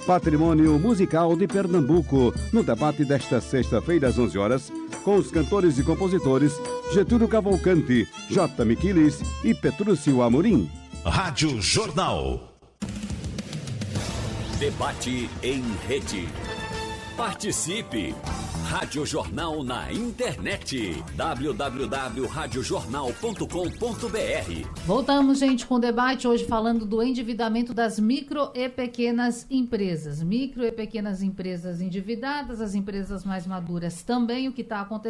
Patrimônio Musical de Pernambuco, no debate desta sexta-feira às 11 horas, com os cantores e compositores Getúlio Cavalcante, J. Miquilis e Petrúcio Amorim. Rádio Jornal. Debate em rede. Participe! Rádio Jornal na internet. www.radiojornal.com.br. Voltamos, gente, com o debate hoje falando do endividamento das micro e pequenas empresas. Micro e pequenas empresas endividadas, as empresas mais maduras também, o que está acontecendo.